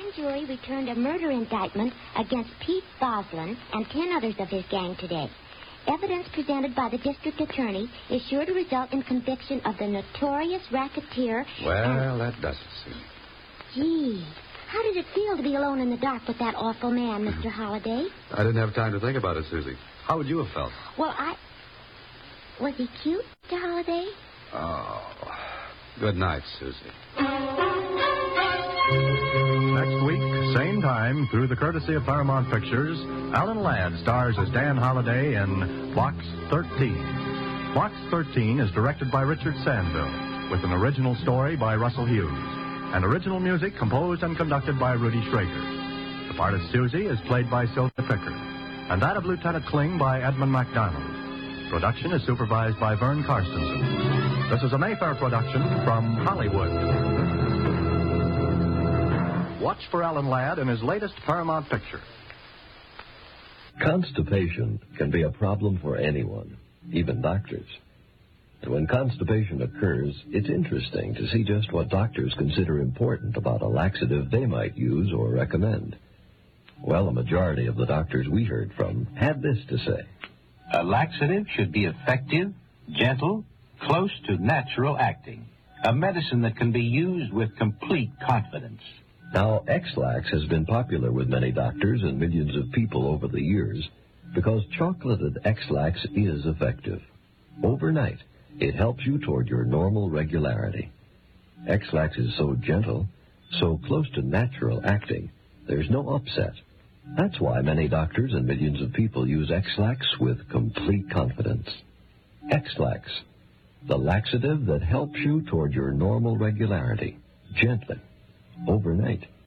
grand jury returned a murder indictment against Pete Boslin and 10 others of his gang today. Evidence presented by the district attorney is sure to result in conviction of the notorious racketeer. Well, that does it, Susie. Gee, how did it feel to be alone in the dark with that awful man, Mr. Holliday? I didn't have time to think about it, Susie. How would you have felt? Well, Was he cute, Mr. Holliday? Oh, good night, Susie. Next week, same time, through the courtesy of Paramount Pictures, Alan Ladd stars as Dan Holliday in Box 13. Box 13 is directed by Richard Sandville, with an original story by Russell Hughes, and original music composed and conducted by Rudy Schrager. The part of Susie is played by Sylvia Picker, and that of Lieutenant Kling by Edmund MacDonald. Production is supervised by Vern Karstensen. This is a Mayfair production from Hollywood. Watch for Alan Ladd in his latest Paramount picture. Constipation can be a problem for anyone, even doctors. And when constipation occurs, it's interesting to see just what doctors consider important about a laxative they might use or recommend. Well, a majority of the doctors we heard from had this to say. A laxative should be effective, gentle, close to natural acting. A medicine that can be used with complete confidence. Now, X-Lax has been popular with many doctors and millions of people over the years because chocolated X-Lax is effective. Overnight, it helps you toward your normal regularity. X-Lax is so gentle, so close to natural acting, there's no upset. That's why many doctors and millions of people use X-Lax with complete confidence. X-Lax, the laxative that helps you toward your normal regularity, gently, overnight.